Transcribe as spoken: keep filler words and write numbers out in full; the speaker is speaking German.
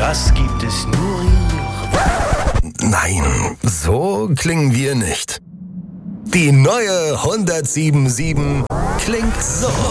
Das gibt es nur hier. Nein, so klingen wir nicht. Die neue hundertsieben Komma sieben klingt so.